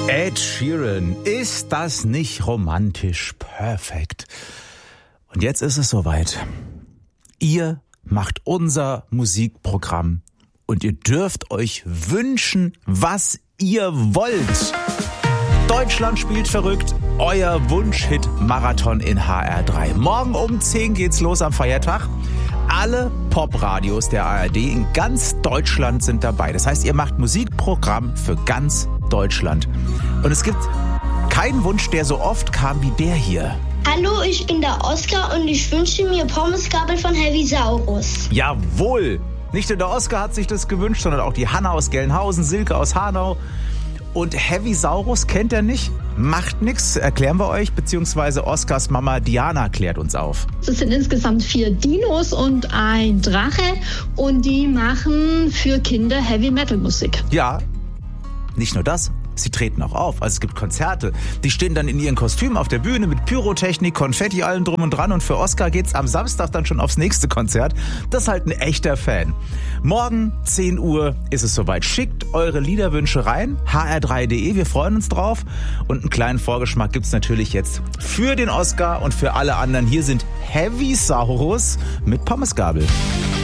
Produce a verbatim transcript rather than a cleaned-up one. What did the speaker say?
Ed Sheeran, ist das nicht romantisch perfekt? Und jetzt ist es soweit. Ihr macht unser Musikprogramm und ihr dürft euch wünschen, was ihr wollt. Deutschland spielt verrückt, euer Wunsch-Hit-Marathon in H R drei. Morgen um zehn geht's los am Feiertag. Alle Pop-Radios der A R D in ganz Deutschland sind dabei. Das heißt, ihr macht Musikprogramm für ganz Deutschland. Und es gibt keinen Wunsch, der so oft kam wie der hier. Hallo, ich bin der Oskar und ich wünsche mir Pommesgabel von Heavy Saurus. Jawohl! Nicht nur der Oskar hat sich das gewünscht, sondern auch die Hanna aus Gelnhausen, Silke aus Hanau. Und Heavy Saurus kennt er nicht? Macht nix, erklären wir euch, beziehungsweise Oskars Mama Diana klärt uns auf. Es sind insgesamt vier Dinos und ein Drache und die machen für Kinder Heavy-Metal-Musik. Ja, nicht nur das. Sie treten auch auf, also es gibt Konzerte. Die stehen dann in ihren Kostümen auf der Bühne mit Pyrotechnik, Konfetti, allem drum und dran. Und für Oskar geht's am Samstag dann schon aufs nächste Konzert. Das ist halt ein echter Fan. Morgen, zehn Uhr, ist es soweit. Schickt eure Liederwünsche rein, h r drei punkt d e, wir freuen uns drauf. Und einen kleinen Vorgeschmack gibt's natürlich jetzt für den Oskar und für alle anderen. Hier sind Heavy Saurus mit Pommesgabel.